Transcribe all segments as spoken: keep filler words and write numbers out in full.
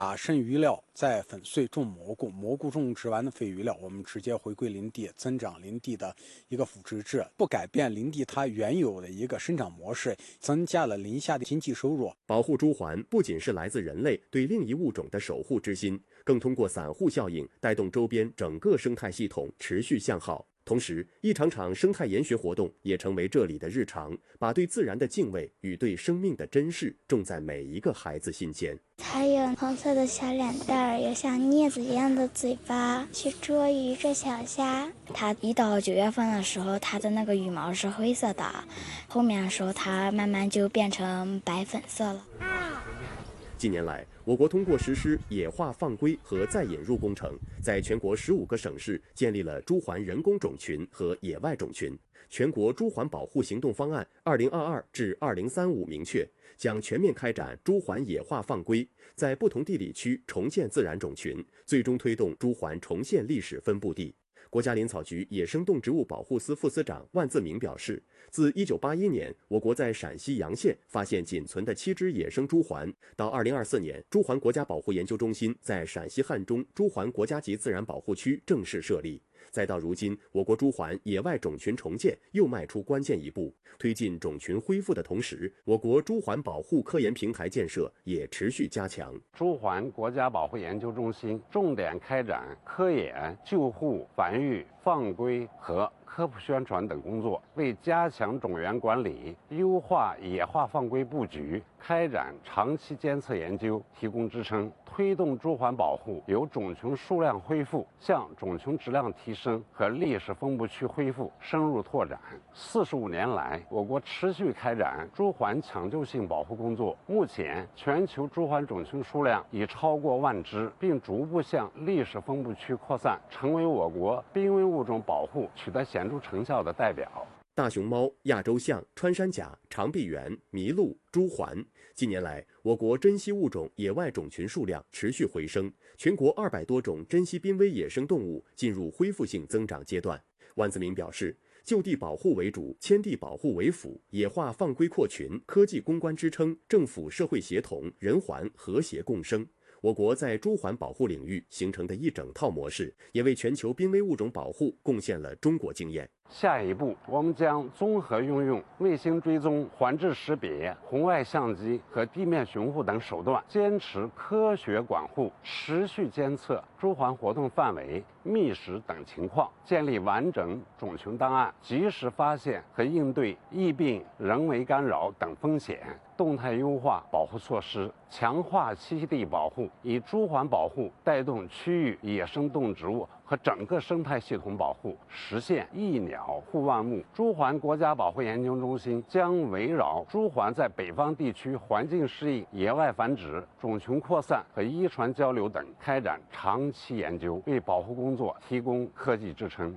把剩余料再粉碎种蘑菇，蘑菇种植完的废余料，我们直接回归林地，增长林地的一个腐殖质，不改变林地它原有的一个生长模式，增加了林下的经济收入。 保护朱鹮不仅是来自人类对另一物种的守护之心，更通过散户效应带动周边整个生态系统持续向好。同时，一场场生态研学活动也成为这里的日常，把对自然的敬畏与对生命的珍视种在每一个孩子心间。 它有红色的小脸蛋儿，有像镊子一样的嘴巴，去捉鱼、捉小虾。它一到九月份的时候，它的那个羽毛是灰色的，后面的时候它慢慢就变成白粉色了。 近年来，我国通过实施野化放归和再引入工程，在全国十五个省市建立了朱鹮人工种群和野外种群。全国朱鹮保护行动方案二零二二至二零三五明确，将全面开展朱鹮野化放归，在不同地理区重建自然种群，最终推动朱鹮重现历史分布地。国家林草局野生动植物保护司副司长万自明表示，自一九八一年，我国在陕西洋县发现仅存的七只野生朱鹮，到二零二四年，朱鹮国家保护研究中心在陕西汉中朱鹮国家级自然保护区正式设立。再到如今，我国朱鹮野外种群重建又迈出关键一步，推进种群恢复的同时，我国朱鹮保护科研平台建设也持续加强。 朱鹮国家保护研究中心重点开展科研、救护、繁育、放归和科普宣传等工作，为加强种源管理、优化野化放归布局、开展长期监测研究提供支撑，推动朱鹮保护由种群数量恢复向种群质量提升和历史分布区恢复深入拓展。四十五年来，我国持续开展朱鹮抢救性保护工作，目前全球朱鹮种群数量已超过万只，并逐步向历史分布区扩散，成为我国濒危物种保护取得显著成效的代表。 大熊猫、亚洲象、穿山甲、长臂猿、麋鹿、朱鹮，近年来，我国珍稀物种野外种群数量持续回升，全国二百多种珍稀濒危野生动物进入恢复性增长阶段。万自明表示，就地保护为主，迁地保护为辅，野化放归扩群，科技攻关支撑，政府社会协同，人环和谐共生。我国在朱鹮保护领域形成的一整套模式，也为全球濒危物种保护贡献了中国经验。 下一步，我们将综合运用卫星追踪、环质识别、红外相机和地面巡护等手段，坚持科学管护，持续监测朱鹮活动范围、觅食等情况，建立完整种群档案，及时发现和应对疫病、人为干扰等风险，动态优化保护措施，强化栖息地保护，以朱鹮保护带动区域野生动植物和整个生态系统保护，实现一鸟护万物。朱鹮国家保护研究中心将围绕朱鹮在北方地区环境适应、野外繁殖、种群扩散和遗传交流等开展长期研究，为保护工作提供科技支撑。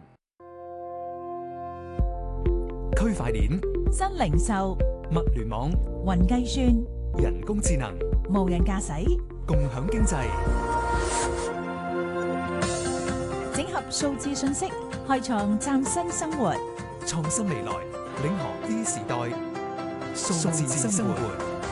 區塊鏈、 新零售、 物聯網、 雲計算、 人工智能、 無人駕駛、 共享經濟， 整合數字信息，開創嶄新生活。 創新未來，領航 E 時代，數字生活。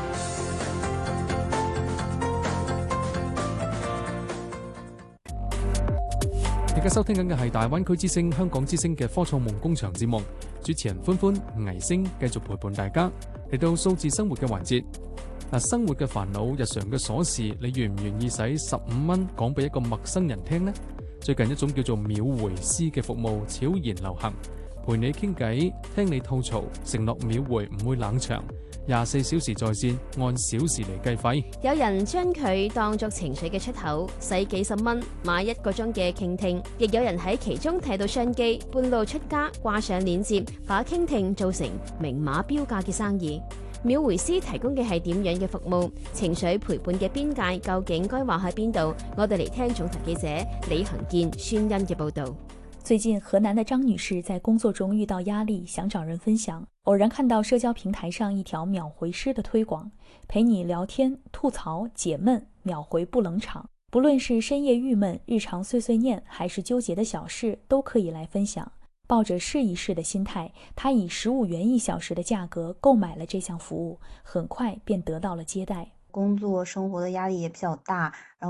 而家收聽緊嘅係大灣區之聲、香港之聲嘅科創夢工場節目，主持人歡歡、倪星繼續陪伴大家嚟到數字生活嘅環節。嗱，生活嘅煩惱、日常嘅瑣事，你願唔願意使十五蚊講俾一個陌生人聽呢？最近一種叫做秒回師嘅服務悄然流行，陪你傾偈，聽你吐槽，承諾秒回唔會冷場，廿四小時在線，按小時嚟計費。 有人將佢當作情緒嘅出口，使幾十蚊買一個鐘嘅傾聽；亦有人喺其中睇到商機，半路出家掛上鏈接，把傾聽做成明碼標價嘅生意。秒回師提供嘅係點樣嘅服務？情緒陪伴嘅邊界究竟該畫喺邊度？我哋嚟聽總台記者李恒健、孫恩嘅報導。 最近，河南的張女士在工作中遇到壓力，想找人分享，偶然看到社交平台上一條秒回師的推廣，陪你聊天、吐槽、解悶，秒回不冷場。不論是深夜鬱悶、日常碎碎念，還是糾結的小事，都可以來分享。抱着試一試的心態，他以十五元一小時的價格購買了這項服務，很快便得到了接待。 工作生活的压力也比较大，然后